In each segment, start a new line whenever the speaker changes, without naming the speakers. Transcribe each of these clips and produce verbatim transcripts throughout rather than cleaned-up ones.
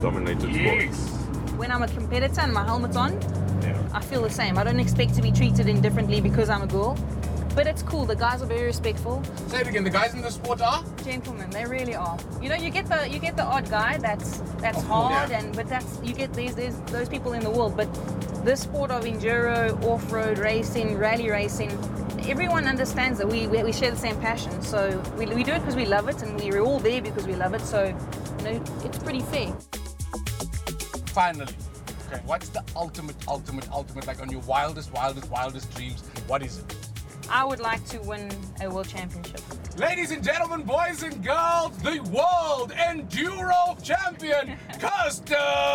dominated
Yes.
sport.
When I'm a competitor and my helmet's on,
Yeah.
I feel the same. I don't expect to be treated indifferently because I'm a girl. But it's cool. The guys are very respectful.
Say it again. The guys in the sport are?
Gentlemen, they really are. You know, you get the you get the odd guy that's that's
Of course,
hard,
yeah.
and but that's you get there's there's those people in the world. But this sport of enduro, off-road racing, rally racing, everyone understands that we we, we share the same passion. So we, we do it because we love it, and we're all there because we love it. So you know, it's pretty fair.
Finally. Okay. What's the ultimate, ultimate, ultimate, like on your wildest, wildest, wildest dreams? What is it?
I would like to win a world championship.
Ladies and gentlemen, boys and girls, the world enduro champion, Kirsten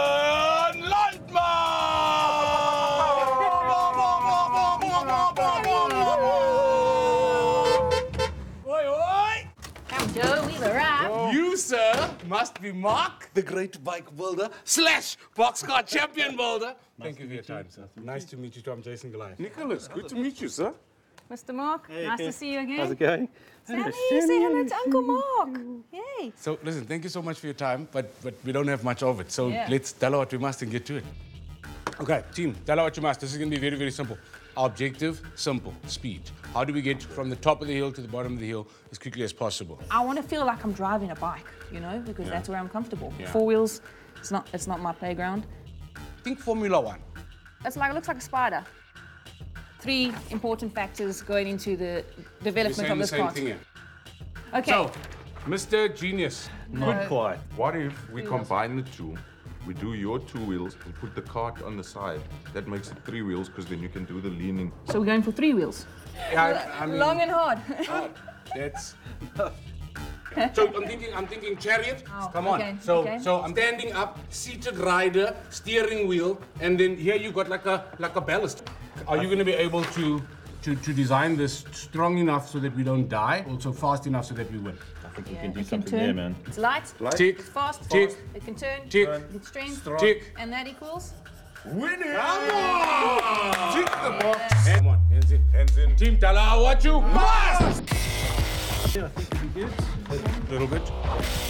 Landman! Oi, oi!
Come, Joe, we've arrived.
You, sir, must be Mark, the great bike builder slash boxcar champion builder. Thank you for your time, sir. Nice to meet you too. I'm Jason Goliath.
Nicholas, good to meet you, sir.
Mister Mark, nice to see you again.
How's it going?
Sammy, say hello to Uncle Mark. Yay.
So, listen, thank you so much for your time, but but we don't have much of it. So
Yeah.
let's tell her what we must and get to it. Okay, team, tell her what you must. This is going to be very, very simple. Our objective, simple, speed. How do we get from the top of the hill to the bottom of the hill as quickly as possible?
I want to feel like I'm driving a bike, you know, because that's where I'm comfortable.
Yeah.
Four wheels, it's not it's not my playground.
Think Formula One.
It's like it looks like a spider. Three important factors going into the
We're
development
saying
of
the
this
same
car.
thing here.
Okay.
So, Mister Genius.
Not quite.
What if we combine the two? We do your two wheels and put the cart on the side. That makes it three wheels because then you can do the leaning.
So we're going for three wheels.
Yeah, I, I mean,
Long and hard.
uh, that's. So I'm thinking, I'm thinking chariot.
Oh,
Come on.
okay,
So,
okay.
so I'm standing up, seated rider, steering wheel, and then here you got like a like a ballast. Are you going to be able to, to to design this strong enough so that we don't die, also fast enough so that we win?
I think we
Yeah,
can do
it can
something
turn.
there, man.
It's light,
Tick,
it's fast,
tick,
it can turn,
tick,
it's strength,
tick.
and that equals.
Winning!
Come on!
Tick the box!
Come on, hands in.
Hands in.
Team, tell her what you must.
Yeah, I think it'll be good.
A little bit.